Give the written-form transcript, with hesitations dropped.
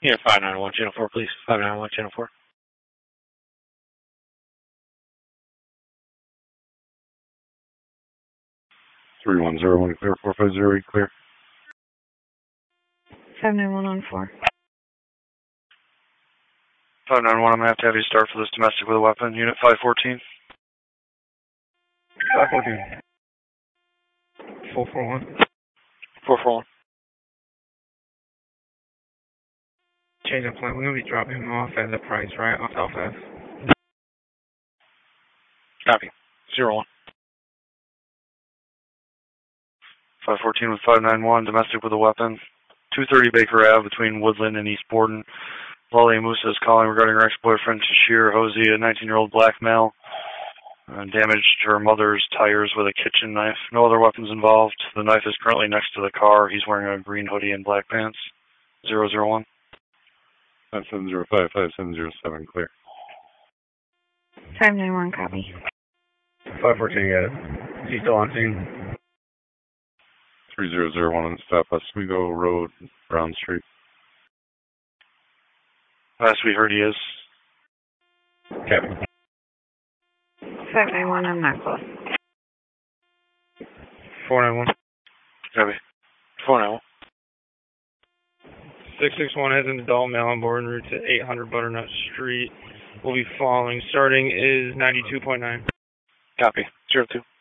Yeah, 591 Channel 4, please. 591 Channel 4. 3101 clear, 450 clear. 591 on 4. 591, I'm going to have you start for this domestic with a weapon. Unit 514. 514. 441. 441. Change of plan. We're going to be dropping him off at the price, right? On South Ave. Copy. 01. 514 with 591, domestic with a weapon. 230 Baker Ave between Woodland and East Borden. Lolly Musa is calling regarding her ex-boyfriend Tashir Hosey, a 19-year-old black male. Damaged her mother's tires with a kitchen knife. No other weapons involved. The knife is currently next to the car. He's wearing a green hoodie and black pants. 001. 5705, 5707 clear. 591, copy. 514, got it. Is he still on scene? 3001 on stop, Oswego Road, Brown Street. Last we heard, he is. Copy. 591, I'm not close. 491. Copy. 491. 661 has an adult male on board en route to 800 Butternut Street. We'll be following. Starting is 92.9. Copy. 02.